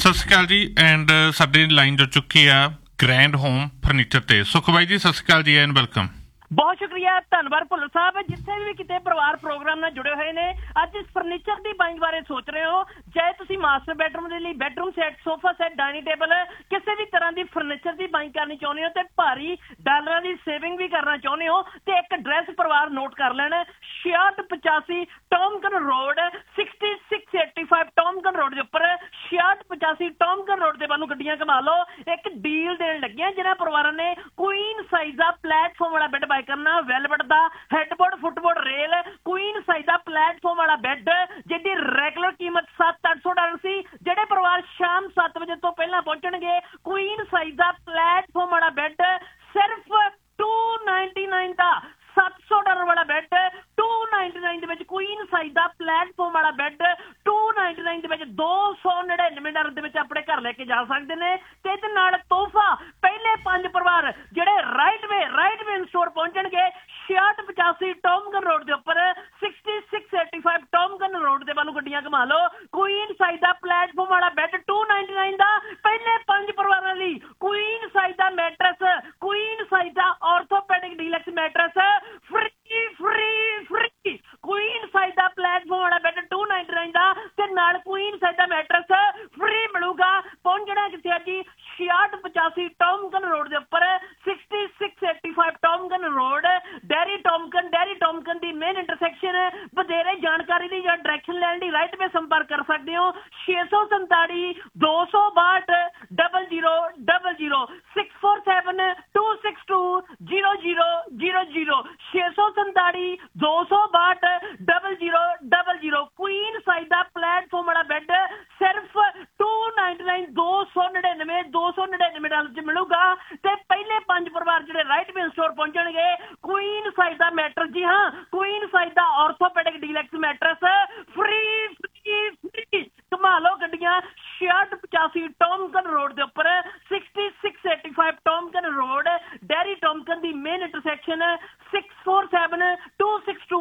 ਸਤਿ ਸ਼੍ਰੀ ਅਕਾਲ ਜੀ। ਐਂਡ ਸਾਡੀ ਲਾਈਨ ਜੋ ਚੁੱਕੀ ਆ ਗ੍ਰੈਂਡ ਹੋਮ ਫਰਨੀਚਰ ਤੇ ਸੁਖ ਬਾਈ ਜੀ, ਸਤਿ ਸ਼੍ਰੀ ਅਕਾਲ ਜੀ ਐਂਡ ਵੈਲਕਮ। ਬਹੁਤ ਸ਼ੁਕਰੀਆ, ਧੰਨਵਾਦ ਭੁੱਲਰ ਸਾਹਿਬ। ਜਿੱਥੇ ਵੀ ਕਿਤੇ ਪਰਿਵਾਰ ਪ੍ਰੋਗਰਾਮ ਨਾਲ ਜੁੜੇ ਹੋਏ ਨੇ, ਅੱਜ ਇਸ ਫਰਨੀਚਰ ਦੀ ਬਾਈਂਗ ਬਾਰੇ ਸੋਚ ਰਹੇ ਹੋ, ਚਾਹੇ ਤੁਸੀਂ ਮਾਸਟਰ ਬੈਡਰੂਮ ਦੇ ਲਈ bedroom set, sofa set, dining table, ਕਿਸੇ ਵੀ ਤਰ੍ਹਾਂ ਦੀ ਫਰਨੀਚਰ ਦੀ ਬਾਈਂਗ ਕਰਨੀ ਚਾਹੁੰਦੇ ਹੋ ਤੇ ਭਾਰੀ ਡਾਲਰਾਂ ਦੀ ਸੇਵਿੰਗ ਵੀ ਕਰਨਾ ਚਾਹੁੰਦੇ ਹੋ ਤੇ ਇੱਕ ਐਡਰੈਸ ਪਰਿਵਾਰ ਨੋਟ ਕਰ ਲੈਣ। 6685 ਟੌਮਕਨ ਰੋਡ, 6685 ਟੌਮਕਨ ਰੋਡ ਦੇ ਉੱਪਰ 6685 ਟੌਮਕਨ ਰੋਡ ਦੇ ਵੱਲੋਂ ਗੱਡੀਆਂ ਘੁਮਾ ਲਓ। ਇੱਕ ਡੀਲ ਦੇਣ ਲੱਗੀਆਂ ਜਿਹਨਾਂ ਪਰਿਵਾਰਾਂ ਨੇ ਕੁਈਨ ਸਾਈਜ਼ ਦਾ ਪਲੇਟਫਾਰਮ ਵਾਲਾ ਬੈੱਡ ਕਰਨਾ, ਵੈਲਵਟ ਦਾ ਹੈਡਬੋਰਡ ਫੁੱਟਬੋਰਡ ਰੇਲ, ਕੁਈਨ ਸਾਈਜ਼ ਦਾ ਪਲੇਟਫਾਰਮ ਵਾਲਾ ਬੈੱਡ ਜਿਹਦੀ ਰੈਗੂਲਰ ਕੀਮਤ $700-800 ਸੀ। ਜਿਹੜੇ ਪਰਿਵਾਰ ਸ਼ਾਮ 7 ਵਜੇ ਤੋਂ ਪਹਿਲਾਂ ਪਹੁੰਚਣਗੇ, ਕੁਈਨ ਸਾਈਜ਼ ਦਾ ਪਲੇਟਫਾਰਮ ਵਾਲਾ ਬੈੱਡ ਸਿਰਫ $299 ਦਾ। $700 ਵਾਲਾ ਬੈੱਡ $299 ਦੇ ਵਿੱਚ, ਕੁਈਨ ਸਾਈਜ਼ ਦਾ ਪਲੇਟਫਾਰਮ ਵਾਲਾ ਬੈੱਡ $299 ਦੇ ਵਿੱਚ $299 ਦੇ ਵਿੱਚ ਆਪਣੇ ਘਰ ਲੈ ਕੇ ਜਾ ਸਕਦੇ ਨੇ। ਤੇ ਇਹਦੇ ਨਾਲ ਤੋਹਫਾ ਪਹਿਲੇ 5 ਪਰਿਵਾਰ ਜਿਹੜੇ ਰਾਈਟ ਵੇ ਸਟੋਰ ਪਹੁੰਚਣਗੇ, 6685 ਟੌਮਕਨ ਰੋਡ ਦੇ ਉੱਪਰ 6685 ਟੌਮਕਨ ਰੋਡ ਦੇ ਵੱਲੋਂ ਗੱਡੀਆਂ ਘੁਮਾ ਲਓ। ਕੁਈਨ ਸਾਈਜ਼ ਦਾ ਪਲੇਟਫਾਰਮ ਵਾਲਾ ਬੈੱਡ $299 ਦਾ। ਪਹਿਲੇ 5 ਪਰਿਵਾਰਾਂ ਲਈ ਕੁਈਨ ਸਾਈਜ਼ ਦਾ ਮੈਟਰਸ, ਕੁਈਨ ਸਾਈਜ਼ ਦਾ orthopaedic deluxe matters free Queen size ਦਾ ਪਲੇਟਫਾਰਮ ਵਾਲਾ ਬੈੱਡ $299 ਦਾ ਤੇ ਨਾਲ ਕੁਈਨ ਸਾਈਜ਼ ਦਾ ਮੈਟਰਸ ਫ੍ਰੀ ਮਿਲੂਗਾ। ਪਹੁੰਚਣਾ ਕਿੱਥੇ ਆ ਜੀ? 6685 ਟੌਮਕਨ ਰੋਡ ਦੇ ਉੱਪਰ 6685 ਟੌਮਕਨ ਰੋਡ, ਡੈਰੀ ਟੌਮਕਨ ਦੀ ਮੇਨ ਇੰਟਰਸੈਕਸ਼ਨ। ਵਧੇਰੇ ਜਾਣਕਾਰੀ ਲਈ ਜਾਂ ਡਾਇਰੈਕਸ਼ਨ ਲੈਣ ਲਈ ਰਾਈਟ ਵੇ ਸੰਪਰਕ ਕਰ ਸਕਦੇ ਹੋ। 647 262 0000 647 262 0000 647 262 0000। ਕੁਈਨ ਸਾਈਜ਼ ਦਾ ਪਲੇਟਫਾਰਮ ਵਾਲਾ ਬੈੱਡ ਸਿਰਫ $299 $299 ਚ ਮਿਲੂਗਾ। ਤੇ ਪਹਿਲੇ 5 ਪਰਿਵਾਰ ਜਿਹੜੇ ਰਾਈਟ ਵੇ ਸਟੋਰ ਪਹੁੰਚਣਗੇ, ਕੁਈਨ ਸਾਈਜ਼ ਦਾ ਮੈਟਰਸ, ਜੀ ਹਾਂ, ਕੁਈਨ ਸਾਈਜ਼ ਦਾ ਆਰਥੋਪੈਡਿਕ ਡੀਲਕਸ ਮੈਟਰਸ ਫ੍ਰੀ ਘੁਮਾ ਲਓ ਗੱਡੀਆਂ। 6685 ਟੌਮਕਨ ਰੋਡ ਦੇ ਉੱਪਰ 6685 ਟੌਮਕਨ ਰੋਡ, ਡੈਰੀ ਟੌਮਕਨ ਦੀ ਮੇਨ ਇੰਟਰਸੈਕਸ਼ਨ। 647 262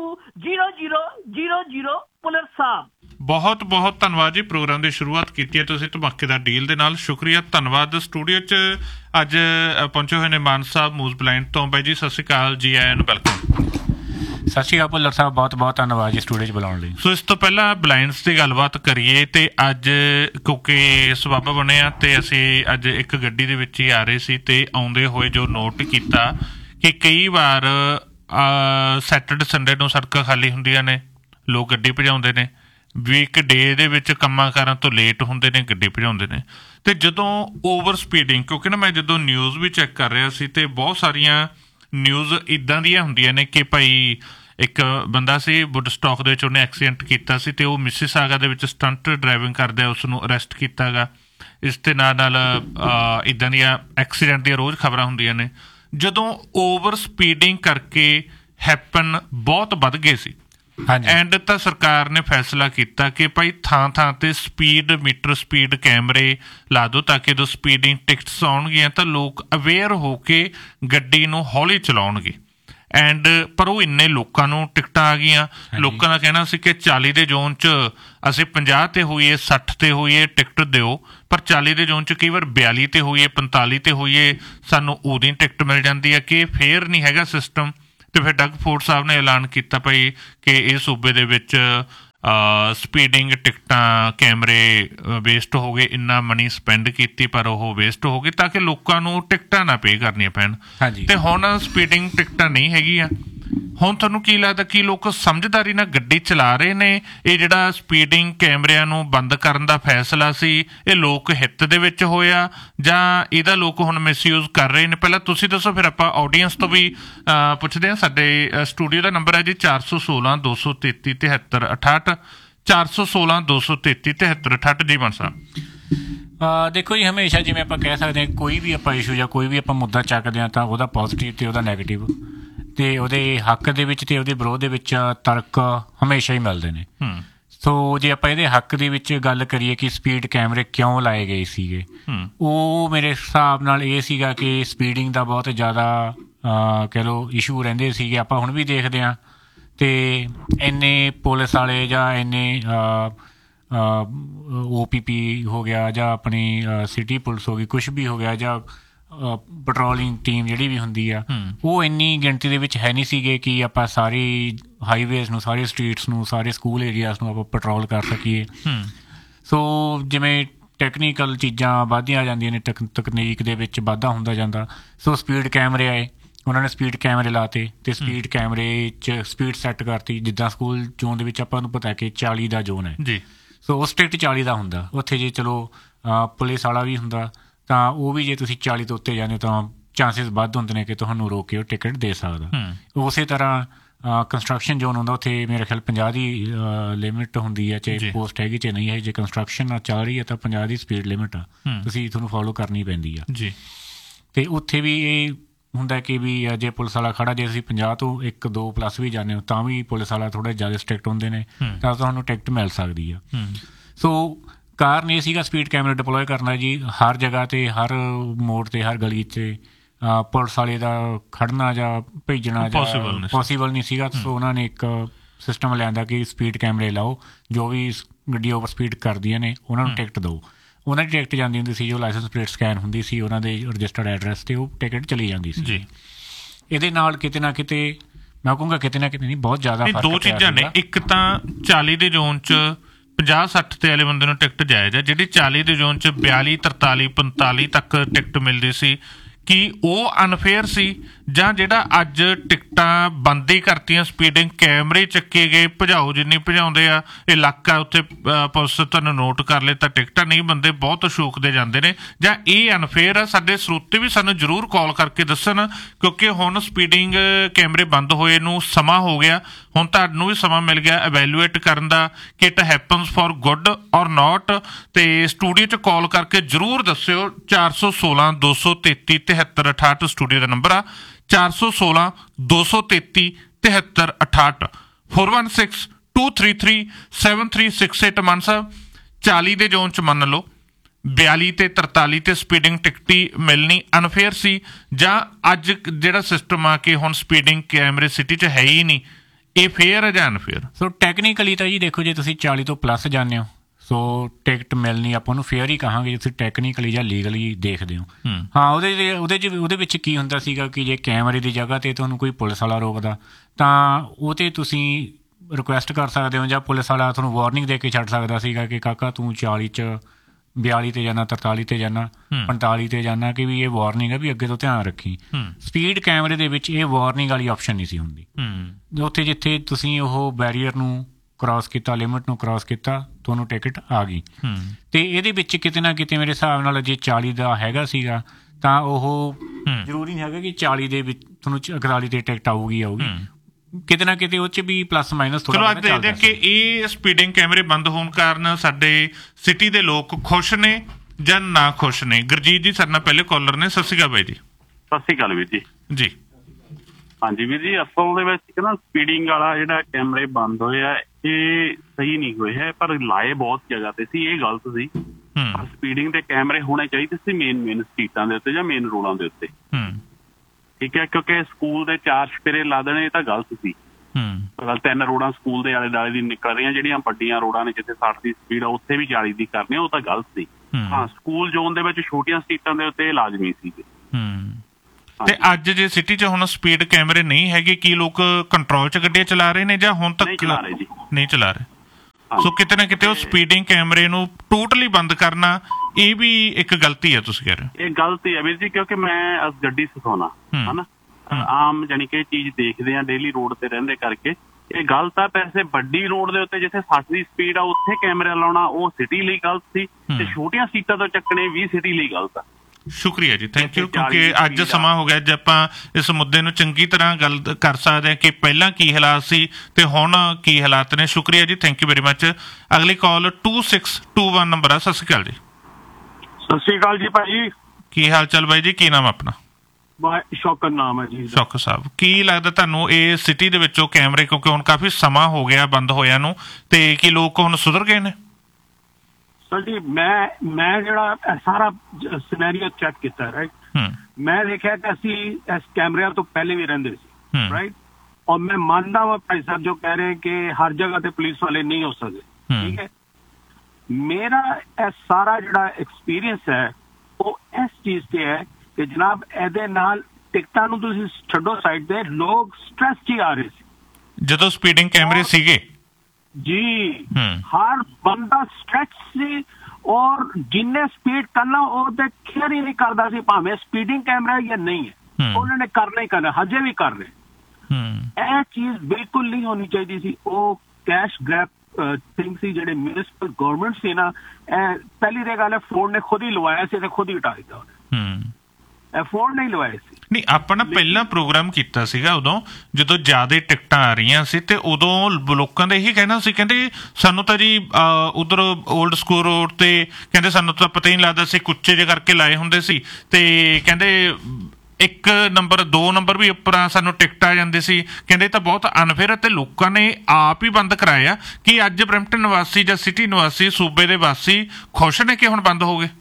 0000 ਪੁਲਰ ਸਾਹਿਬ। ਬਹੁਤ ਬਹੁਤ ਧੰਨਵਾਦ ਜੀ। ਪ੍ਰੋਗਰਾਮ ਦੀ ਸ਼ੁਰੂਆਤ ਕੀਤੀ ਹੈ ਤੁਸੀਂ ਧਮਾਕੇਦਾਰ ਡੀਲ ਦੇ ਨਾਲ, ਸ਼ੁਕਰੀਆ, ਧੰਨਵਾਦ। ਸਟੂਡੀਓ 'ਚ ਅੱਜ ਪਹੁੰਚੇ ਹੋਏ ਨੇ ਮਾਨ ਸਾਹਿਬ ਮੂਜ਼ ਬਲਾਈਂਡ ਤੋਂ। ਬਾਈ ਜੀ ਸਤਿ ਸ਼੍ਰੀ ਅਕਾਲ ਜੀ ਐਂਡ ਵੈਲਕਮ। ਸਤਿ ਸ਼੍ਰੀ ਅਕਾਲ ਭੁੱਲਰ ਸਾਹਿਬ, ਬਹੁਤ ਬਹੁਤ ਧੰਨਵਾਦ ਜੀ ਸਟੂਡੀਓ 'ਚ ਬੁਲਾਉਣ ਲਈ। ਸੋ ਇਸ ਤੋਂ ਪਹਿਲਾਂ ਬਲਾਈਂਡਸ ਦੀ ਗੱਲਬਾਤ ਕਰੀਏ ਤੇ ਅੱਜ ਕਿਉਂਕਿ ਸਬੱਬ ਬਣਿਆ ਤੇ ਅਸੀਂ ਅੱਜ ਇੱਕ ਗੱਡੀ ਦੇ ਵਿੱਚ ਹੀ ਆ ਰਹੇ ਸੀ ਤੇ ਆਉਂਦੇ ਹੋਏ ਜੋ ਨੋਟ ਕੀਤਾ ਕਿ ਕਈ ਵਾਰ ਸੈਟਰਡੇ ਸੰਡੇ ਨੂੰ ਸੜਕਾਂ ਖਾਲੀ ਹੁੰਦੀਆਂ ਨੇ, ਲੋਕ ਗੱਡੀ ਭਜਾਉਂਦੇ ਨੇ, ਵੀਕ ਡੇ ਦੇ ਵਿੱਚ ਕੰਮਾਂ ਕਾਰਾਂ ਤੋਂ ਲੇਟ ਹੁੰਦੇ ਨੇ, ਗੱਡੀ ਭਜਾਉਂਦੇ ਨੇ। ਤੇ ਜਦੋਂ ਓਵਰ ਸਪੀਡਿੰਗ, ਕਿਉਂਕਿ ਨਾ ਮੈਂ ਜਦੋਂ ਨਿਊਜ਼ ਵੀ ਚੈੱਕ ਕਰ ਰਿਹਾ ਸੀ ਤੇ ਬਹੁਤ ਸਾਰੀਆਂ ਨਿਊਜ਼ ਇੱਦਾਂ ਦੀਆਂ ਹੁੰਦੀਆਂ ਨੇ ਕਿ ਭਾਈ ਇੱਕ ਬੰਦਾ ਸੀ ਵੁੱਡਸਟਾਕ ਦੇ ਵਿੱਚ, ਉਹਨੇ ਐਕਸੀਡੈਂਟ ਕੀਤਾ ਸੀ ਤੇ ਉਹ ਮਿਸੀਸਾਗਾ ਦੇ ਵਿੱਚ ਸਟੰਟ ਡਰਾਈਵਿੰਗ ਕਰਦਿਆਂ ਉਸ ਨੂੰ ਅਰੈਸਟ ਕੀਤਾ ਗਾ। ਇਸ ਦੇ ਨਾਲ ਇੱਦਾਂ ਦੀਆਂ ਐਕਸੀਡੈਂਟ ਦੀਆਂ ਰੋਜ਼ ਖਬਰਾਂ ਹੁੰਦੀਆਂ ਨੇ। ਜਦੋਂ ਓਵਰ ਸਪੀਡਿੰਗ ਕਰਕੇ ਹੈਪਨ ਬਹੁਤ ਵੱਧ ਗਏ ਸੀ ਐਂਡ ਤਾਂ ਸਰਕਾਰ ਨੇ ਫੈਸਲਾ ਕੀਤਾ ਕਿ ਭਾਈ ਥਾਂ ਥਾਂ ਤੇ ਸਪੀਡ ਮੀਟਰ, ਸਪੀਡ ਕੈਮਰੇ ਲਾ ਦਿਓ ਤਾਂ ਕਿ ਜਦੋਂ ਸਪੀਡਿੰਗ ਟਿਕਟਸ ਆਉਣਗੀਆਂ ਤਾਂ ਲੋਕ ਅਵੇਅਰ ਹੋ ਕੇ ਗੱਡੀ ਨੂੰ ਹੌਲੀ ਚਲਾਉਣਗੇ। ਐਂਡ ਪਰ ਉਹ ਇੰਨੇ ਲੋਕਾਂ ਨੂੰ ਟਿਕਟਾਂ ਆ ਗਈਆਂ, ਲੋਕਾਂ ਦਾ ਕਹਿਣਾ ਸੀ ਕਿ 40 ਦੇ ਜ਼ੋਨ 'ਚ ਅਸੀਂ 50 ਤੇ ਹੋਈਏ, 60 ਤੇ ਹੋਈਏ, ਟਿਕਟ ਦਿਓ, ਪਰ 40 ਦੇ ਜ਼ੋਨ 'ਚ ਕਈ ਵਾਰ 42 ਤੇ ਹੋਈਏ, 45 ਤੇ ਹੋਈਏ, ਸਾਨੂੰ ਉਹਦੀ ਟਿਕਟ ਮਿਲ ਜਾਂਦੀ ਹੈ ਕਿ ਫੇਅਰ ਨਹੀਂ ਹੈਗਾ ਸਿਸਟਮ। ਤੇ ਫਿਰ ਡਗ ਫੋਰਡ ਸਾਹਿਬ ਨੇ ਐਲਾਨ ਕੀਤਾ ਭਾਈ ਕਿ ਇਹ ਸੂਬੇ ਦੇ ਵਿੱਚ ਸਪੀਡਿੰਗ ਟਿਕਟਾਂ, ਕੈਮਰੇ ਵੇਸਟ ਹੋ ਗਏ, ਇੰਨਾ ਮਨੀ ਸਪੈਂਡ ਕੀਤੀ ਪਰ ਉਹ ਵੇਸਟ ਹੋ ਗਈ ਤਾਂ ਕਿ ਲੋਕਾਂ ਨੂੰ ਟਿਕਟਾਂ ਨਾ ਪੇ ਕਰਨੀਆਂ ਪੈਣ। ਤੇ ਹੁਣ ਸਪੀਡਿੰਗ ਟਿਕਟਾਂ ਨਹੀਂ ਹੈਗੀਆਂ। ਹੁਣ ਤੁਹਾਨੂੰ ਕੀ ਲੱਗਦਾ ਕਿ ਲੋਕ ਸਮਝਦਾਰੀ ਨਾਲ ਗੱਡੀ ਚਲਾ ਰਹੇ ਨੇ? ਇਹ ਜਿਹੜਾ ਸਪੀਡਿੰਗ ਕੈਮਰਿਆਂ ਨੂੰ ਬੰਦ ਕਰਨ ਦਾ ਫੈਸਲਾ ਸੀ, ਇਹ ਲੋਕ ਹਿੱਤ ਦੇ ਵਿੱਚ ਹੋਇਆ ਜਾਂ ਇਹਦਾ ਲੋਕ ਹੁਣ ਮਿਸਯੂਜ਼ ਕਰ ਰਹੇ ਨੇ? ਪਹਿਲਾਂ ਤੁਸੀਂ ਦੱਸੋ, ਫਿਰ ਆਪਾਂ ਆਡੀਅנਸ ਤੋਂ ਵੀ ਪੁੱਛਦੇ ਹਾਂ। ਸਾਡੇ ਸਟੂਡੀਓ ਦਾ ਨੰਬਰ ਹੈ ਜੀ 416 233 73 68 416 233 73 68 ਜੀ ਮਾਨ ਸਾਹਿਬ। ਦੇਖੋ ਜੀ, ਹਮੇਸ਼ਾ ਜਿਵੇਂ ਆਪਾਂ ਕਹਿ ਸਕਦੇ ਹਾਂ ਕੋਈ ਵੀ ਆਪਾਂ ਇਸ਼ੂ ਜਾਂ ਕੋਈ ਵੀ ਆਪਾਂ ਮੁੱਦਾ ਚੱਕਦੇ ਹਾਂ ਤਾਂ ਉਹਦਾ ਪੋਜ਼ੀਟਿਵ ਤੇ ਉਹਦਾ ਨੈਗੇਟਿਵ ਤੇ ਉਹਦੇ ਹੱਕ ਦੇ ਵਿੱਚ ਤੇ ਉਹਦੇ ਵਿਰੋਧ ਦੇ ਵਿੱਚ ਤਰਕ ਹਮੇਸ਼ਾ ਹੀ ਮਿਲਦੇ ਨੇ। ਸੋ ਜੇ ਆਪਾਂ ਇਹਦੇ ਹੱਕ ਦੇ ਵਿੱਚ ਗੱਲ ਕਰੀਏ ਕਿ ਸਪੀਡ ਕੈਮਰੇ ਕਿਉਂ ਲਾਏ ਗਏ ਸੀਗੇ, ਉਹ ਮੇਰੇ ਹਿਸਾਬ ਨਾਲ ਇਹ ਸੀਗਾ ਕਿ ਸਪੀਡਿੰਗ ਦਾ ਬਹੁਤ ਜ਼ਿਆਦਾ ਕਹਿ ਲਓ ਇਸ਼ੂ ਰਹਿੰਦੇ ਸੀਗੇ। ਆਪਾਂ ਹੁਣ ਵੀ ਦੇਖਦੇ ਹਾਂ ਤੇ ਇੰਨੇ ਪੁਲਿਸ ਵਾਲੇ ਜਾਂ ਇੰਨੇ OPP ਹੋ ਗਿਆ ਜਾਂ ਆਪਣੀ ਸਿਟੀ ਪੁਲਿਸ ਹੋ ਗਈ, ਕੁਛ ਵੀ ਹੋ ਗਿਆ, ਜਾਂ ਪੈਟਰੋਲਿੰਗ ਟੀਮ ਜਿਹੜੀ ਵੀ ਹੁੰਦੀ ਆ, ਉਹ ਇੰਨੀ ਗਿਣਤੀ ਦੇ ਵਿੱਚ ਹੈ ਨਹੀਂ ਸੀਗੇ ਕਿ ਆਪਾਂ ਸਾਰੀ ਹਾਈਵੇਜ਼ ਨੂੰ, ਸਾਰੇ ਸਟਰੀਟਸ ਨੂੰ, ਸਾਰੇ ਸਕੂਲ ਏਰੀਆਜ਼ ਨੂੰ ਆਪਾਂ ਪੈਟਰੋਲ ਕਰ ਸਕੀਏ। ਸੋ ਜਿਵੇਂ ਟੈਕਨੀਕਲ ਚੀਜ਼ਾਂ ਵੱਧਦੀਆਂ ਜਾਂਦੀਆਂ ਨੇ, ਤਕਨੀਕ ਦੇ ਵਿੱਚ ਵਾਧਾ ਹੁੰਦਾ ਜਾਂਦਾ, ਸੋ ਸਪੀਡ ਕੈਮਰੇ ਆਏ, ਉਹਨਾਂ ਨੇ ਸਪੀਡ ਕੈਮਰੇ ਲਾਤੇ ਅਤੇ ਸਪੀਡ ਕੈਮਰੇ 'ਚ ਸਪੀਡ ਸੈੱਟ ਕਰਤੀ। ਜਿੱਦਾਂ ਸਕੂਲ ਜ਼ੋਨ ਦੇ ਵਿੱਚ ਆਪਾਂ ਨੂੰ ਪਤਾ ਕਿ 40 ਦਾ ਜ਼ੋਨ ਹੈ ਜੀ, ਸੋ ਉਹ ਸਟ੍ਰਿਕਟ 40 ਦਾ ਹੁੰਦਾ। ਉੱਥੇ ਜੇ ਚਲੋ ਪੁਲਿਸ ਵਾਲਾ ਵੀ ਹੁੰਦਾ ਤਾਂ ਉਹ ਵੀ ਜੇ ਤੁਸੀਂ 40 ਤੋਂ ਉੱਤੇ ਜਾਂਦੇ ਹੋ ਤਾਂ ਚਾਂਸਿਸ ਵੱਧ ਹੁੰਦੇ ਨੇ ਕਿ ਤੁਹਾਨੂੰ ਰੋਕ ਕੇ ਉਹ ਟਿਕਟ ਦੇ ਸਕਦਾ। ਉਸੇ ਤਰ੍ਹਾਂ ਕੰਸਟਰਕਸ਼ਨ ਜ਼ੋਨ ਹੁੰਦਾ, ਉੱਥੇ ਮੇਰੇ ਖਿਆਲ 50 ਦੀ ਲਿਮਿਟ ਹੁੰਦੀ ਹੈ, ਚਾਹੇ ਪੋਸਟ ਹੈਗੀ ਚਾਹੇ ਨਹੀਂ ਹੈ। ਜੇ ਕੰਸਟਰਕਸ਼ਨ ਚੱਲ ਰਹੀ ਹੈ ਤਾਂ 50 ਦੀ ਸਪੀਡ ਲਿਮਿਟ ਆ, ਤੁਹਾਨੂੰ ਫੋਲੋ ਕਰਨੀ ਪੈਂਦੀ ਆ ਜੀ। ਅਤੇ ਉੱਥੇ ਵੀ ਇਹ ਹੁੰਦਾ ਕਿ ਵੀ ਜੇ ਪੁਲਿਸ ਵਾਲਾ ਖੜ੍ਹਾ, ਜੇ ਅਸੀਂ 50 ਤੋਂ 1-2 ਪਲੱਸ ਵੀ ਜਾਂਦੇ ਹੋ ਤਾਂ ਵੀ ਪੁਲਿਸ ਵਾਲਾ ਥੋੜ੍ਹਾ ਜ਼ਿਆਦਾ ਸਟ੍ਰਿਕਟ ਹੁੰਦੇ ਨੇ, ਤਾਂ ਤੁਹਾਨੂੰ ਟਿਕਟ ਮਿਲ ਸਕਦੀ ਆ। ਸੋ ਕਾਰਨ ਇਹ ਸੀਗਾ ਸਪੀਡ ਕੈਮਰਾ ਡਿਪਲੋਏ ਕਰਨਾ ਜੀ, ਹਰ ਜਗ੍ਹਾ 'ਤੇ, ਹਰ ਮੋੜ 'ਤੇ, ਹਰ ਗਲੀ 'ਚ ਪੁਲਿਸ ਵਾਲੇ ਦਾ ਖੜਨਾ ਜਾਂ ਭੇਜਣਾ ਪੋਸੀਬਲ ਨਹੀਂ ਸੀਗਾ। ਸੋ ਉਹਨਾਂ ਨੇ ਇੱਕ ਸਿਸਟਮ ਲਿਆਂਦਾ ਕਿ ਸਪੀਡ ਕੈਮਰੇ ਲਾਓ, ਜੋ ਵੀ ਗੱਡੀ ਓਵਰ ਸਪੀਡ ਕਰਦੀਆਂ ਨੇ ਉਹਨਾਂ ਨੂੰ ਟਿਕਟ ਦਿਓ। ਉਹਨਾਂ ਦੀ ਟਿਕਟ ਜਾਂਦੀ ਹੁੰਦੀ ਸੀ, ਜੋ ਲਾਇਸੈਂਸ ਪਲੇਟ ਸਕੈਨ ਹੁੰਦੀ ਸੀ ਉਹਨਾਂ ਦੇ ਰਜਿਸਟਰਡ ਐਡਰੈਸ 'ਤੇ, ਉਹ ਟਿਕਟ ਚਲੀ ਜਾਂਦੀ ਸੀ ਜੀ। ਇਹਦੇ ਨਾਲ ਕਿਤੇ ਨਾ ਕਿਤੇ, ਮੈਂ ਕਹੂੰਗਾ ਕਿਤੇ ਨਾ ਕਿਤੇ ਨਹੀਂ, ਬਹੁਤ ਜ਼ਿਆਦਾ ਫਰਕ। ਦੋ ਚੀਜ਼ਾਂ ਨੇ, ਇੱਕ ਤਾਂ 40 ਦੇ ਜ਼ੋਨ 'ਚ 50-60 ਤੇ ਵਾਲੇ ਬੰਦੇ ਨੂੰ ਟਿਕਟ ਜਾਇਜ਼ ਹੈ, ਜਿਹੜੀ 40 ਦੇ ਜ਼ੋਨ 'ਚ 42, 43, 45 ਤੱਕ ਟਿਕਟ ਮਿਲਦੀ ਸੀ, ਕਿ ਉਹ ਅਨਫੇਅਰ ਸੀ ਜਾਂ ਜਿਹੜਾ ਅੱਜ ਟਿਕਟਾਂ ਬੰਦ ਹੀ ਕਰਤੀਆਂ, ਸਪੀਡਿੰਗ ਕੈਮਰੇ ਚੱਕੇ ਗਏ, ਭਜਾਓ ਜਿੰਨੀ ਭਜਾਉਂਦੇ ਆ, ਇਲਾਕਾ ਉੱਥੇ ਪੁਲਿਸ ਤੁਹਾਨੂੰ ਨੋਟ ਕਰ ਲੇ ਤਾਂ ਟਿਕਟਾਂ ਨਹੀਂ, ਬੰਦੇ ਬਹੁਤ ਸ਼ੌਕਦੇ ਜਾਂਦੇ ਨੇ, ਜਾਂ ਇਹ ਅਨਫੇਅਰ ਆ? ਸਾਡੇ ਸਰੋਤੇ ਵੀ ਸਾਨੂੰ ਜ਼ਰੂਰ ਕਾਲ ਕਰਕੇ ਦੱਸਣ, ਕਿਉਂਕਿ ਹੁਣ ਸਪੀਡਿੰਗ ਕੈਮਰੇ ਬੰਦ ਹੋਏ ਨੂੰ ਸਮਾਂ ਹੋ ਗਿਆ, ਹੁਣ ਤੁਹਾਨੂੰ ਵੀ ਸਮਾਂ ਮਿਲ ਗਿਆ ਐਵੈਲੂਏਟ ਕਰਨ ਦਾ ਕਿ ਇਟ ਹੈਪਨਸ ਫॉर ਗੁੱਡ ਔਰ ਨੋਟ। ਤੇ ਸਟੂਡੀਓ 'ਚ ਕਾਲ ਕਰਕੇ ਜ਼ਰੂਰ ਦੱਸਿਓ। 416 233 7368 ਸਟੂਡੀਓ ਦਾ ਨੰਬਰ ਆ, 416 233 7368, 416 233 7368। ਮਨ ਸਾਹਿਬ, 40 ਦੇ ਜ਼ੋਨ 'ਚ ਮੰਨ ਲਓ 42 ਤੇ 43 ਤੇ ਸਪੀਡਿੰਗ ਟਿਕਟ ਹੀ ਮਿਲਣੀ ਅਨਫੇਅਰ ਸੀ, ਜਾਂ ਅੱਜ ਜਿਹੜਾ ਸਿਸਟਮ ਆ ਕਿ ਹੁਣ ਸਪੀਡਿੰਗ ਕੈਮਰੇ ਸਿਟੀ 'ਚ ਹੈ ਹੀ ਨਹੀਂ, ਇਹ ਫੇਅਰ ਹੈ ਜਾਂ ਅਨਫੇਅਰ? ਸੋ ਟੈਕਨੀਕਲੀ ਤਾਂ ਜੀ ਦੇਖੋ, ਜੇ ਤੁਸੀਂ 40 ਤੋਂ ਪਲੱਸ ਜਾਂਦੇ ਹੋ ਸੋ ਟਿਕਟ ਮਿਲਣੀ ਆਪਾਂ ਉਹਨੂੰ ਫੇਅਰ ਹੀ ਕਹਾਂਗੇ, ਜੇ ਤੁਸੀਂ ਟੈਕਨੀਕਲੀ ਜਾਂ ਲੀਗਲੀ ਦੇਖਦੇ ਹੋ। ਹਾਂ, ਉਹਦੇ ਵਿੱਚ ਕੀ ਹੁੰਦਾ ਸੀਗਾ ਕਿ ਜੇ ਕੈਮਰੇ ਦੀ ਜਗ੍ਹਾ 'ਤੇ ਤੁਹਾਨੂੰ ਕੋਈ ਪੁਲਿਸ ਵਾਲਾ ਰੋਕਦਾ ਤਾਂ ਉਹ 'ਤੇ ਤੁਸੀਂ ਰਿਕੁਐਸਟ ਕਰ ਸਕਦੇ ਹੋ, ਜਾਂ ਪੁਲਿਸ ਵਾਲਾ ਤੁਹਾਨੂੰ ਵਾਰਨਿੰਗ ਦੇ ਕੇ ਛੱਡ ਸਕਦਾ ਸੀਗਾ ਕਿ ਕਾਕਾ ਤੂੰ 40 'ਚ 42 ਤੇ ਜਾਣਾ, 43 ਤੇ ਜਾਣਾ, 45 ਤੇ ਜਾਣਾ, ਕਿ ਵੀ ਇਹ ਵਾਰਨਿੰਗ ਹੈ ਵੀ ਅੱਗੇ ਤੋਂ ਧਿਆਨ ਰੱਖੀ। ਸਪੀਡ ਕੈਮਰੇ ਦੇ ਵਿੱਚ ਇਹ ਵਾਰਨਿੰਗ ਵਾਲੀ ਆਪਸ਼ਨ ਨਹੀਂ ਸੀ ਹੁੰਦੀ। ਉੱਥੇ ਜਿੱਥੇ ਤੁਸੀਂ ਉਹ ਬੈਰੀਅਰ ਨੂੰ ਕ੍ਰਾਸ ਕੀਤਾ, ਲਿਮਿਟ ਨੂੰ ਕ੍ਰਾਸ ਕੀਤਾ, ਤੁਹਾਨੂੰ ਟਿਕਟ ਆ ਗਈ। ਅਤੇ ਇਹਦੇ ਵਿੱਚ ਕਿਤੇ ਨਾ ਕਿਤੇ ਮੇਰੇ ਹਿਸਾਬ ਨਾਲ ਜੇ 40 ਦਾ ਹੈਗਾ ਸੀਗਾ ਤਾਂ ਉਹ ਜ਼ਰੂਰੀ ਨਹੀਂ ਹੈਗਾ ਕਿ 40 ਦੇ ਵਿੱਚ ਤੁਹਾਨੂੰ 41 ਤੇ ਟਿਕਟ ਆਊਗੀ। ਕਿਤੇ ਨਾ ਕਿਤੇ ਉਹ 'ਚ ਵੀ ਪਲੱਸ ਮਾਈਨਸ ਥੋੜ੍ਹਾ। ਚਲੋ ਅੱਜ ਦੇਖਦੇ ਕਿ ਇਹ ਸਪੀਡਿੰਗ ਕੈਮਰੇ ਬੰਦ ਹੋਣ ਕਾਰਨ ਸਾਡੇ ਸਿਟੀ ਦੇ ਲੋਕ ਖੁਸ਼ ਨੇ ਜਾਂ ਨਾ ਖੁਸ਼ ਨੇ। ਗੁਰਜੀਤ ਜੀ ਸਾਡੇ ਨਾਲ ਪਹਿਲੇ ਕਾਲਰ ਨੇ, ਸਤਿ ਸ਼੍ਰੀ ਅਕਾਲ ਬਾਈ ਜੀ। ਸਤਿ ਸ਼੍ਰੀ ਅਕਾਲ ਵੀਰ ਜੀ। ਜੀ ਹਾਂਜੀ ਵੀਰ ਜੀ, ਅਸਲ ਦੇ ਵਿੱਚ ਨਾ ਸਪੀਡਿੰਗ ਵਾਲਾ ਜਿਹੜਾ ਕੈਮਰੇ ਬੰਦ ਹੋਏ ਆ ਇਹ ਸਹੀ ਨਹੀਂ ਹੋਏ ਹੈ, ਪਰ ਲਾਏ ਬਹੁਤ ਜਗ੍ਹਾ ਤੇ ਸੀ, ਇਹ ਗਲਤ ਸੀ। ਸਪੀਡਿੰਗ ਦੇ ਕੈਮਰੇ ਹੋਣੇ ਚਾਹੀਦੇ ਸੀ ਮੇਨ ਸਟਰੀਟਾਂ ਦੇ ਉੱਤੇ ਜਾਂ ਮੇਨ ਰੋਡਾਂ ਦੇ ਉੱਤੇ, ਠੀਕ ਹੈ, ਕਿਉਂਕਿ ਸਕੂਲ ਦੇ 4 ਚੁਫੇਰੇ ਲਾ ਦੇਣੇ ਤਾਂ ਗਲਤ ਸੀ। 3 ਰੋਡਾਂ ਸਕੂਲ ਦੇ ਆਲੇ ਦੁਆਲੇ ਦੀ ਨਿਕਲ ਰਹੀਆਂ, ਜਿਹੜੀਆਂ ਵੱਡੀਆਂ ਰੋਡਾਂ ਨੇ ਜਿੱਥੇ 60 ਦੀ ਸਪੀਡ ਆ ਉੱਥੇ ਵੀ 40 ਦੀ ਕਰਨੀ, ਉਹ ਤਾਂ ਗਲਤ ਸੀ। ਹਾਂ, ਸਕੂਲ ਜ਼ੋਨ ਦੇ ਵਿੱਚ ਛੋਟੀਆਂ ਸਟਰੀਟਾਂ ਦੇ ਉੱਤੇ ਲਾਜ਼ਮੀ ਸੀ। ਤੇ ਅੱਜ ਜੇ ਸਿਟੀ 'ਚ ਹੁਣ ਸਪੀਡ ਕੈਮਰੇ ਨਹੀਂ ਹੈਗੇ, ਕੀ ਲੋਕ ਕੰਟਰੋਲ 'ਚ ਗੱਡੀਆਂ ਚਲਾ ਰਹੇ ਨੇ ਜਾਂ ਹੁਣ ਤੱਕ ਨਹੀਂ ਚਲਾ ਰਹੇ? ਸੋ ਕਿਤੇ ਨਾ ਕਿਤੇ ਉਹ ਸਪੀਡਿੰਗ ਕੈਮਰੇ ਨੂੰ ਟੋਟਲੀ ਬੰਦ ਕਰਨਾ ਇਹ ਵੀ ਇੱਕ ਗਲਤੀ ਹੈ, ਤੁਸੀਂ ਕਹਿ ਰਹੇ ਹੋ? ਇਹ ਗਲਤੀ ਹੈ ਵੀਰ ਜੀ, ਕਿਉਂਕਿ ਮੈਂ ਗੱਡੀ ਸਿਖਾਉਣਾ ਹਨਾ, ਆਮ ਜਾਣੀ ਕਿ ਇਹ ਚੀਜ਼ ਦੇਖਦੇ ਆ ਡੇਲੀ ਰੋਡ ਤੇ ਰਹਿੰਦੇ ਕਰਕੇ, ਇਹ ਗਲਤ ਆ। ਪੈਸੇ ਵੱਡੀ ਰੋਡ ਦੇ ਉੱਤੇ ਜਿੱਥੇ 60 ਦੀ ਸਪੀਡ ਆ ਉੱਥੇ ਕੈਮਰਾ ਲਾਉਣਾ ਉਹ ਸਿਟੀ ਲਈ ਗਲਤ ਸੀ, ਤੇ ਛੋਟੀਆਂ ਸੀਟਾਂ ਤੋਂ ਚੱਕਣੇ ਵੀ ਸਿਟੀ ਲਈ ਗਲਤ ਆ। ਸ਼ੁਕਰੀਆ ਜੀ, ਥੈਂਕ ਯੂ। ਕਿਉਂਕਿ ਅੱਜ ਸਮਾਂ ਹੋ ਗਿਆ ਜੇ ਆਪਾਂ ਇਸ ਮੁੱਦੇ ਨੂੰ ਚੰਗੀ ਤਰ੍ਹਾਂ ਗੱਲ ਕਰ ਸਕਦੇ ਹਾਂ ਕਿ ਪਹਿਲਾਂ ਕੀ ਹਾਲਾਤ ਸੀ ਤੇ ਹੁਣ ਕੀ ਹਾਲਾਤ ਨੇ। ਸ਼ੁਕਰੀਆ ਜੀ, ਥੈਂਕ ਯੂ ਵੈਰੀ ਮੱਚ। ਅਗਲੀ ਕਾਲ 2621 ਨੰਬਰ ਆ। ਸਤਿ ਸ਼੍ਰੀ ਅਕਾਲ ਜੀ। ਸਤਿ ਸ਼੍ਰੀ ਅਕਾਲ ਜੀ ਭਾਜੀ, ਕੀ ਹਾਲ ਚਾਲ ਬਾਈ ਜੀ? ਕੀ ਨਾਮ ਆਪਣਾ? ਸ਼ੌਕਤ ਨਾਮ ਹੈ ਜੀ। ਸ਼ੌਕਤ ਸਾਹਿਬ, ਕੀ ਲੱਗਦਾ ਤੁਹਾਨੂੰ ਇਹ ਸਿਟੀ ਦੇ ਵਿੱਚੋਂ ਕੈਮਰੇ, ਕਿਉਂਕਿ ਹੁਣ ਕਾਫੀ ਸਮਾਂ ਹੋ ਗਿਆ ਬੰਦ ਹੋਇਆ ਨੂੰ, ਤੇ ਕੀ ਲੋਕ ਹੁਣ ਸੁਧਰ ਗਏ ਨੇ? ਸਰ ਜੀ, ਮੈਂ ਜਿਹੜਾ ਸਾਰਾ ਸਿਨੈਰੀਓ ਚੈੱਕ ਕੀਤਾ, ਰਾਈਟ, ਮੈਂ ਦੇਖਿਆ ਕਿ ਅਸੀਂ ਇਸ ਕੈਮਰਿਆਂ ਤੋਂ ਪਹਿਲੇ ਵੀ ਰਹਿੰਦੇ ਸੀ, ਰਾਈਟ, ਔਰ ਮੈਂ ਮੰਨਦਾ ਵਾ ਭਾਈ ਸਾਹਿਬ ਜੋ ਕਹਿ ਰਹੇ ਕਿ ਹਰ ਜਗ੍ਹਾ ਤੇ ਪੁਲਿਸ ਵਾਲੇ ਨਹੀਂ ਹੋ ਸਕਦੇ, ਠੀਕ ਹੈ, ਮੇਰਾ ਇਹ ਸਾਰਾ ਜਿਹੜਾ ਐਕਸਪੀਰੀਅੰਸ ਹੈ ਉਹ ਇਸ ਚੀਜ਼ ਤੇ ਹੈ ਕਿ ਜਨਾਬ ਇਹਦੇ ਨਾਲ ਟਿਕਟਾਂ ਨੂੰ ਤੁਸੀਂ ਛੱਡੋ ਸਾਈਡ ਤੇ, ਲੋਕ ਸਟ੍ਰੈਸ 'ਚ ਆ ਰਹੇ ਸੀ ਜਦੋਂ ਸਪੀਡਿੰਗ ਕੈਮਰੇ ਸੀਗੇ ਜੀ। ਹਰ ਬੰਦਾ ਸਟ੍ਰੈਸ ਸੀ ਔਰ ਜਿੰਨੇ ਸਪੀਡ ਕਰਨਾ ਉਹ ਤੇ ਕੇਅਰ ਹੀ ਨਹੀਂ ਕਰਦਾ ਸੀ ਭਾਵੇਂ ਸਪੀਡਿੰਗ ਕੈਮਰਾ ਜਾਂ ਨਹੀਂ ਹੈ, ਉਹਨਾਂ ਨੇ ਕਰਨਾ ਹੀ ਕਰਨਾ, ਹਜੇ ਵੀ ਕਰ ਰਹੇ। ਇਹ ਚੀਜ਼ ਬਿਲਕੁਲ ਨਹੀਂ ਹੋਣੀ ਚਾਹੀਦੀ ਸੀ। ਉਹ ਕੈਸ਼ ਗ੍ਰੈਬ ਥਿੰਗ ਸੀ ਜਿਹੜੇ ਮਿਊਨਿਸਪਲ ਗਵਰਨਮੈਂਟ ਸੀ ਨਾ, ਪਹਿਲੀ ਤੇ ਗੱਲ ਹੈ ਫੋਰਡ ਨੇ ਖੁਦ ਹੀ ਲਵਾਇਆ ਸੀ ਤੇ ਖੁਦ ਹੀ ਹਟਾ ਦਿੱਤਾ ਉਹਨੇ, ਫੋਰਡ ਨਹੀਂ ਲਵਾਇਆ ਸੀ। ਨਹੀਂ, ਆਪਾਂ ਨਾ ਪਹਿਲਾਂ ਪ੍ਰੋਗਰਾਮ ਕੀਤਾ ਸੀਗਾ ਉਦੋਂ ਜਦੋਂ ਜ਼ਿਆਦਾ ਟਿਕਟਾਂ ਆ ਰਹੀਆਂ ਸੀ ਤੇ ਉਦੋਂ ਲੋਕਾਂ ਦਾ ਇਹੀ ਕਹਿਣਾ ਸੀ, ਕਹਿੰਦੇ ਸਾਨੂੰ ਤਾਂ ਜੀ ਉਧਰ ਓਲਡ ਸਕੂਲ ਰੋਡ ਤੇ ਕਹਿੰਦੇ ਸਾਨੂੰ ਤਾਂ ਪਤਾ ਹੀ ਨਹੀਂ ਲੱਗਦਾ ਸੀ, ਕੁੱਚੇ ਜਿਹੇ ਕਰਕੇ ਲਾਏ ਹੁੰਦੇ ਸੀ ਤੇ ਕਹਿੰਦੇ 1 ਨੰਬਰ 2 ਨੰਬਰ ਵੀ ਉੱਪਰਾਂ ਸਾਨੂੰ ਟਿਕਟ ਆ ਜਾਂਦੀ ਸੀ, ਕਹਿੰਦੇ ਤਾਂ ਬਹੁਤ ਅਨਫੇਅਰ ਤੇ ਲੋਕਾਂ ਨੇ ਆਪ ਹੀ ਬੰਦ ਕਰਾਇਆ। ਕਿ ਅੱਜ ਬਰੈਂਪਟਨ ਨਿਵਾਸੀ ਜਾਂ ਸਿਟੀ ਨਿਵਾਸੀ ਸੂਬੇ ਦੇ ਵਾਸੀ ਖੁਸ਼ ਨੇ ਕਿ ਹੁਣ ਬੰਦ ਹੋ ਗਏ?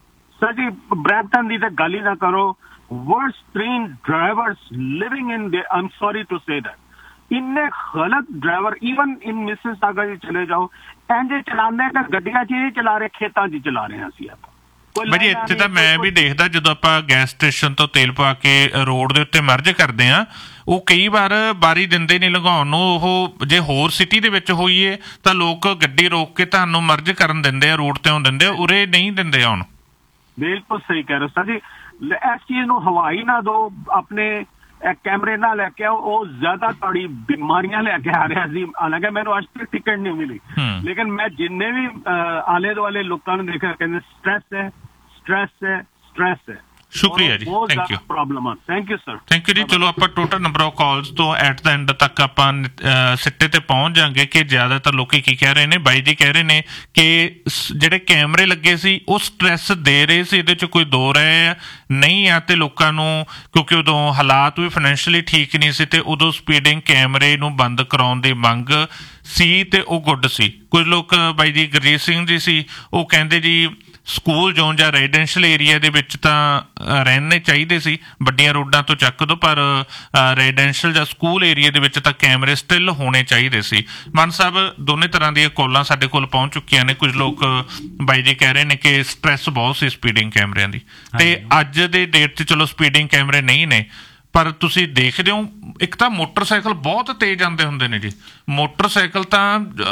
ਸਰ ਜੀ ਬਰੈਂਪਟਨ ਦੀ ਤਾਂ ਗੱਲ ਹੀ ਨਾ ਕਰੋ, worst trained drivers living in there, I'm sorry to say that, ਇੰਨੇ ਗਲਤ ਡਰਾਈਵਰ ਈਵਨ ਇਨ ਮਿਸਿਸਾਗਾ ਜੀ ਚਲੇ ਜਾਓ ਇੰਜ ਚਲਾਉਂਦੇ ਕਿ ਗੱਡੀਆਂ 'ਚ ਹੀ ਚਲਾ ਰਹੇ, ਖੇਤਾਂ 'ਚ ਚਲਾ ਰਹੇ ਅਸੀਂ ਆਪਾਂ। ਭਾਜੀ ਇੱਥੇ ਤਾਂ ਮੈਂ ਵੀ ਦੇਖਦਾ ਜਦੋਂ ਆਪਾਂ ਗੈਸ ਸਟੇਸ਼ਨ ਤੋਂ ਤੇਲ ਪਾ ਕੇ ਰੋਡ ਦੇ ਉੱਤੇ ਮਰਜ ਕਰਦੇ ਆ, ਉਹ ਕਈ ਵਾਰ ਬਾਰੀ ਦਿੰਦੇ ਨਹੀਂ ਲਗਾਉਣ ਨੂੰ। ਉਹ ਜੇ ਹੋਰ ਸਿਟੀ ਦੇ ਵਿੱਚ ਹੋਈਏ ਤਾਂ ਲੋਕ ਗੱਡੀ ਰੋਕ ਕੇ ਤੁਹਾਨੂੰ ਮਰਜ ਕਰਨ ਦਿੰਦੇ ਆ, ਰੋਡ ਤੇ ਆਉਣ ਦਿੰਦੇ ਆ, ਉਰੇ ਨਹੀਂ ਦਿੰਦੇ ਆਉਣ। ਬਿਲਕੁਲ ਸਹੀ ਕਹਿ ਰਹੇ ਸਰ ਜੀ, ਇਸ ਚੀਜ਼ ਨੂੰ ਹਵਾ ਹੀ ਨਾ ਦਿਓ, ਆਪਣੇ ਕੈਮਰੇ ਨਾਲ ਲੈ ਕੇ ਆਓ, ਉਹ ਜ਼ਿਆਦਾ ਤੁਹਾਡੀ ਬਿਮਾਰੀਆਂ ਲੈ ਕੇ ਆ ਰਿਹਾ ਸੀ। ਹਾਲਾਂਕਿ ਮੈਨੂੰ ਅੱਜ ਤੱਕ ਟਿਕਟ ਨਹੀਂ ਮਿਲੀ, ਲੇਕਿਨ ਮੈਂ ਜਿੰਨੇ ਵੀ ਆਲੇ ਦੁਆਲੇ ਲੋਕਾਂ ਨੂੰ ਦੇਖਿਆ ਕਹਿੰਦੇ ਸਟ੍ਰੈਸ ਹੈ, ਸਟ੍ਰੈਸ ਹੈ, ਸਟ੍ਰੈਸ ਹੈ। ਸ਼ੁਕਰੀਆ ਜੀ, ਥੈਂਕ ਯੂ। ਪ੍ਰੋਬਲਮ ਆ, thank you sir. Thank you ਜੀ। ਚਲੋ ਆਪਾਂ ਟੋਟਲ ਨੰਬਰ ਆਫ ਕਾਲਸ ਤੋਂ ਐਟ ਦਾ ਐਂਡ ਤੱਕ ਆਪਾਂ ਸਿੱਟੇ ਤੇ ਪਹੁੰਚ ਜਾਾਂਗੇ ਕਿ ਜ਼ਿਆਦਾਤਰ ਲੋਕੀ ਕੀ ਕਹਿ ਰਹੇ ਨੇ। ਬਾਈ ਜੀ ਕਹਿ ਰਹੇ ਨੇ ਕਿ ਜਿਹੜੇ ਕੈਮਰੇ ਲੱਗੇ ਸੀ ਉਹ ਸਟ੍ਰੈਸ ਦੇ ਰਹੇ ਸੀ, ਇਹਦੇ 'ਚ ਕੋਈ ਦੋ ਰਾਏ ਨਹੀਂ ਆ। ਤੇ ਲੋਕਾਂ ਨੂੰ ਕਿਉਂਕਿ ਉਦੋਂ ਹਾਲਾਤ ਵੀ ਫਾਈਨੈਂਸ਼ੀਅਲੀ ਠੀਕ ਨਹੀਂ ਸੀ ਤੇ ਉਦੋਂ ਸਪੀਡਿੰਗ ਕੈਮਰੇ ਨੂੰ ਬੰਦ ਕਰਾਉਣ ਦੀ ਮੰਗ ਸੀ ਤੇ ਉਹ ਗੁੱਡ ਸੀ। ਕੁਝ ਲੋਕ ਬਾਈ ਜੀ ਗੁਰਜੀਤ ਸਿੰਘ ਜੀ ਸੀ, ਉਹ ਕਹਿੰਦੇ ਜੀ ਸਕੂਲ ਜ਼ੋਨ ਜਾਂ ਰੈਜ਼ੀਡੈਂਸ਼ੀਅਲ ਏਰੀਆ ਦੇ ਵਿੱਚ ਤਾਂ ਰਹਿਣੇ ਚਾਹੀਦੇ ਸੀ, ਵੱਡੀਆਂ ਰੋਡਾਂ ਤੋਂ ਚੱਕ ਦੋ, ਪਰ ਰੈਜ਼ੀਡੈਂਸ਼ੀਅਲ ਜਾਂ ਸਕੂਲ ਏਰੀਆ ਦੇ ਵਿੱਚ ਤਾਂ ਕੈਮਰੇ ਸਟਿਲ ਹੋਣੇ ਚਾਹੀਦੇ ਸੀ। ਮਨ ਸਾਹਿਬ, ਦੋਨੇ ਤਰ੍ਹਾਂ ਦੀਆਂ ਕਾਲਾਂ ਸਾਡੇ ਕੋਲ ਪਹੁੰਚ ਚੁੱਕੀਆਂ ਨੇ। ਕੁਝ ਲੋਕ ਬਾਈ ਜੀ ਕਹਿ ਰਹੇ ਨੇ ਕਿ ਸਟ੍ਰੈਸ ਬਹੁਤ ਸੀ ਸਪੀਡਿੰਗ ਕੈਮਰਿਆਂ ਦੀ, ਤੇ ਅੱਜ ਦੇ ਡੇਟ 'ਚ ਚਲੋ ਸਪੀਡਿੰਗ ਕੈਮਰੇ ਨਹੀਂ ਨੇ, ਪਰ ਤੁਸੀਂ ਦੇਖਦੇ ਹੋ ਇੱਕ ਤਾਂ ਮੋਟਰਸਾਈਕਲ ਬਹੁਤ ਤੇਜ਼ ਆਉਂਦੇ ਹੁੰਦੇ ਨੇ ਜੀ। ਮੋਟਰਸਾਈਕਲ ਤਾਂ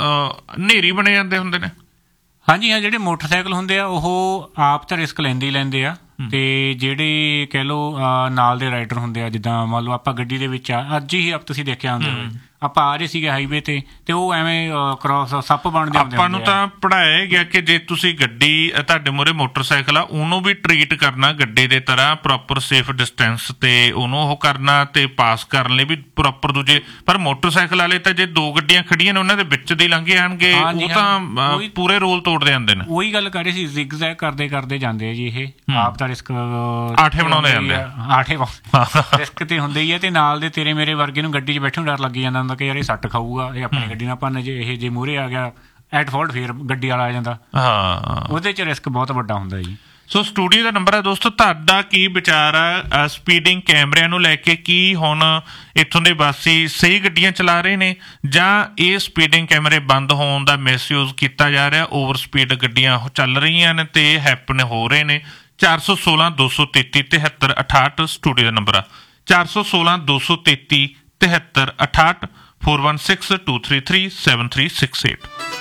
ਹਨੇਰੀ ਬਣੇ ਜਾਂਦੇ ਹੁੰਦੇ ਨੇ। ਹਾਂਜੀ ਹਾਂ, ਜਿਹੜੇ ਮੋਟਰਸਾਈਕਲ ਹੁੰਦੇ ਆ ਉਹ ਆਪ ਤਾਂ ਰਿਸਕ ਲੈਂਦੇ ਹੀ ਲੈਂਦੇ ਆ, ਤੇ ਜਿਹੜੇ ਕਹਿ ਲਓ ਨਾਲ ਦੇ ਰਾਈਡਰ ਹੁੰਦੇ ਆ, ਜਿੱਦਾਂ ਮੰਨ ਲਓ ਆਪਾਂ ਗੱਡੀ ਦੇ ਵਿੱਚ ਆ, ਅੱਜ ਹੀ ਤੁਸੀਂ ਦੇਖਿਆ ਹੁੰਦੇ ਹੋਏ ਆਪਾਂ ਆ ਰਹੇ ਸੀਗੇ ਹਾਈਵੇ ਤੇ ਉਹ ਐਵੇਂ ਕ੍ਰਾਸ ਸੱਪ ਬਣਦੇ ਹੁੰਦੇ। ਆਪਾਂ ਨੂੰ ਤਾਂ ਪੜ੍ਹਾਇਆ ਗਿਆ ਕਿ ਜੇ ਤੁਸੀਂ ਗੱਡੀ ਤੁਹਾਡੇ ਮੂਹਰੇ ਮੋਟਰਸਾਈਕਲ ਆ, ਉਹਨੂੰ ਵੀ ਟਰੀਟ ਕਰਨਾ ਗੱਡੀ ਦੇ ਤਰ੍ਹਾਂ, ਪ੍ਰੋਪਰ ਸੇਫ ਡਿਸਟੈਂਸ ਤੇ ਉਹਨੂੰ ਉਹ ਕਰਨਾ ਤੇ ਪਾਸ ਕਰਨ ਲਈ ਵੀ ਪ੍ਰੋਪਰ ਦੂਜੇ। ਪਰ ਮੋਟਰਸਾਈਕਲ ਵਾਲੇ ਤਾਂ ਜੇ ਦੋ ਗੱਡੀਆਂ ਖੜੀਆਂ ਨੇ ਉਹਨਾਂ ਦੇ ਵਿੱਚ ਦੀ ਲੰਘੇ ਆਣਗੇ, ਉਹ ਤਾਂ ਪੂਰੇ ਰੋਲ ਤੋੜਦੇ ਜਾਂਦੇ ਨੇ। ਉਹੀ ਗੱਲ ਕਰ ਰਹੇ ਸੀ, ਜ਼ਿਗਜ਼ੈਗ ਕਰਦੇ ਕਰਦੇ ਜਾਂਦੇ ਆ ਜੀ ਇਹ, ਆਪ ਤਾਂ ਰਿਸਕ ਆਠੇ ਬਣਾਉਂਦੇ ਜਾਂਦੇ ਆ, ਆਠੇ ਰਿਸਕ ਤੇ ਹੁੰਦੇ ਹੀ ਆ, ਤੇ ਨਾਲ ਦੇ ਤੇਰੇ ਮੇਰੇ ਵਰਗੇ ਨੂੰ ਗੱਡੀ 'ਚ ਬੈਠੇ ਨੂੰ ਡਰ ਲੱਗੀ ਜਾਂਦਾ ਕਿ ਯਾਰ ਇਹ ਸੱਟ ਖਾਊਗਾ, ਇਹ ਆਪਣੀ ਗੱਡੀ ਨਾਲ ਭੰਨ ਜੇ, ਇਹ ਜੇ ਮੂਹਰੇ ਆ ਗਿਆ ਐਟ ਫਾਲਟ ਫੇਰ ਗੱਡੀ ਵਾਲਾ ਆ ਜਾਂਦਾ। ਉਹਦੇ 'ਚ ਰਿਸਕ ਬਹੁਤ ਵੱਡਾ ਹੁੰਦਾ ਜੀ। ਸੋ ਸਟੂਡੀਓ ਦਾ ਨੰਬਰ ਹੈ ਦੋਸਤੋ, ਤੁਹਾਡਾ ਕੀ ਵਿਚਾਰ ਆ ਸਪੀਡਿੰਗ ਕੈਮਰਿਆਂ ਨੂੰ ਲੈ ਕੇ? ਕੀ ਹੁਣ ਇੱਥੋਂ ਦੇ ਵਾਸੀ ਸਹੀ ਗੱਡੀਆਂ ਚਲਾ ਰਹੇ ਨੇ ਜਾਂ ਇਹ ਸਪੀਡਿੰਗ ਕੈਮਰੇ ਬੰਦ ਹੋਣ ਦਾ ਮਿਸਯੂਜ਼ ਕੀਤਾ ਜਾ ਰਿਹਾ, ਓਵਰ ਸਪੀਡ ਗੱਡੀਆਂ ਚੱਲ ਰਹੀਆਂ ਨੇ ਤੇ ਹੈਪਨ ਹੋ ਰਹੇ ਨੇ? 416 233 73 68 ਸਟੂਡੀਓ ਦਾ ਨੰਬਰ ਆ, 416 233 73 68, 416 233 7368।